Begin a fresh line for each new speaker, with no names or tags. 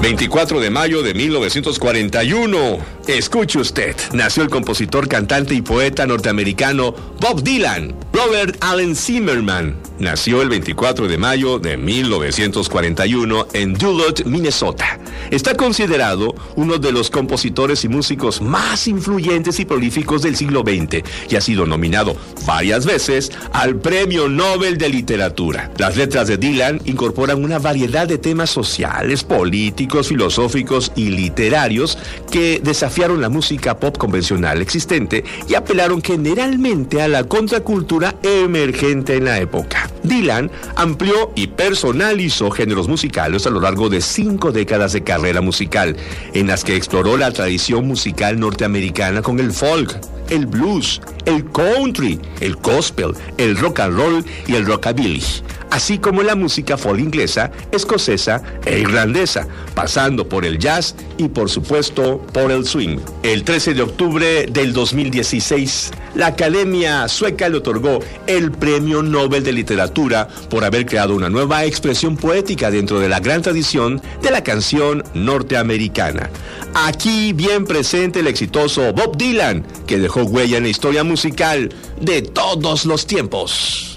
24 de mayo de 1941. Escuche usted. Nació el compositor, cantante y poeta norteamericano Bob Dylan. Robert Allen Zimmerman nació el 24 de mayo de 1941 en Duluth, Minnesota. Está considerado uno de los compositores y músicos más influyentes y prolíficos del siglo XX y ha sido nominado varias veces al Premio Nobel de Literatura. Las letras de Dylan incorporan una variedad de temas sociales, políticos, filosóficos y literarios que desafiaron la música pop convencional existente y apelaron generalmente a la contracultura emergente en la época. Dylan amplió y personalizó géneros musicales a lo largo de 5 décadas de carrera musical, en las que exploró la tradición musical norteamericana con el folk, el blues, el country, el gospel, el rock and roll y el rockabilly, así como la música folk inglesa, escocesa e irlandesa, pasando por el jazz y por supuesto por el swing. El 13 de octubre del 2016, la Academia Sueca le otorgó el Premio Nobel de Literatura por haber creado una nueva expresión poética dentro de la gran tradición de la canción norteamericana. Aquí bien presente el exitoso Bob Dylan, que dejó huella en la historia musical de todos los tiempos.